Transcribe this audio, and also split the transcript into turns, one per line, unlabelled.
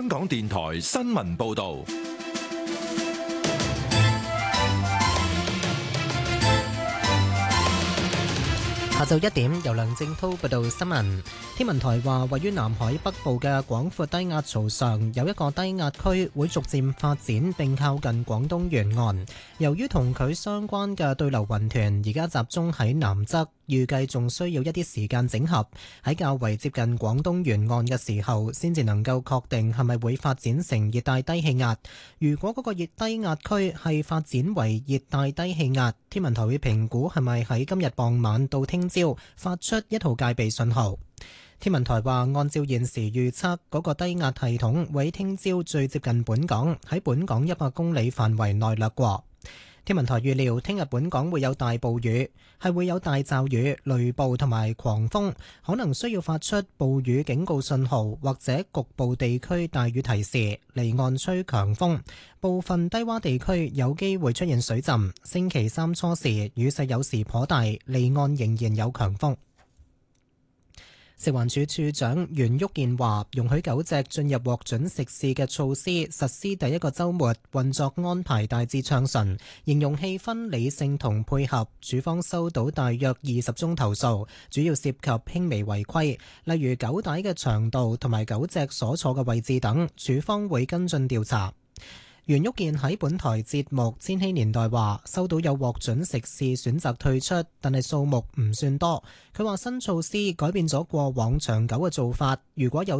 香港電台新聞報道。
下晝1點，由梁正滔報道新聞。天文台話，位於南海北部嘅廣闊低壓槽上有一個低壓區會逐漸發展並靠近廣東沿岸。由於同佢相關嘅對流雲團而家集中喺南側，預計仲需要一啲時間整合，喺較為接近廣東沿岸嘅時候，先至能夠確定係咪會發展成熱帶低氣壓。如果嗰個熱低壓區係發展為熱帶低氣壓，天文台會評估係咪喺今日傍晚到聽朝發出一號戒備信號。天文台話，按照現時預測，嗰個低壓系統會喺聽朝最接近本港，喺本港100公里範圍內掠過。天文台預料，聽日本港會有大暴雨，係會有大驟雨、雷暴同埋狂風，可能需要發出暴雨警告信號，或者局部地區大雨提示。離岸吹強風，部分低洼地區有機會出現水浸。星期三初時雨勢有時頗大，離岸仍然有強風。食環署署長袁旭健話，容許狗隻進入獲准食肆嘅措施實施第一個週末，運作安排大致暢順，形容氣氛理性同配合。署方收到大約20宗投訴，主要涉及輕微違規，例如狗帶嘅長度同埋狗隻所坐嘅位置等，署方會跟進調查。袁旭健喺本台節目《千禧年代》話，收到有獲准食肆選擇退出，但係數目唔算多。佢話新措施改變咗過往長久嘅做法，如果有